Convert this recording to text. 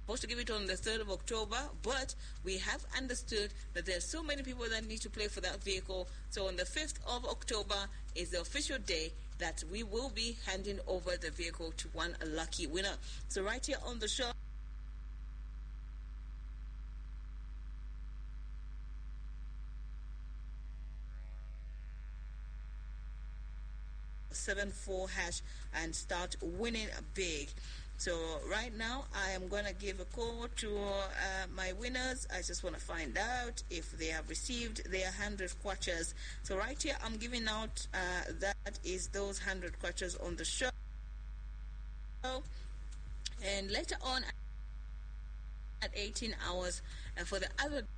supposed to give it on the 3rd of October, but we have understood that there are so many people that need to play for that vehicle. So on the 5th of October is the official day that we will be handing over the vehicle to one lucky winner. So right here on the show, 74 hash and start winning big. So right now I am going to give a call to my winners. I just want to find out if they have received their 100 kwachas. So right here I'm giving out that is those 100 kwachas on the show. And later on at 18 hours for the other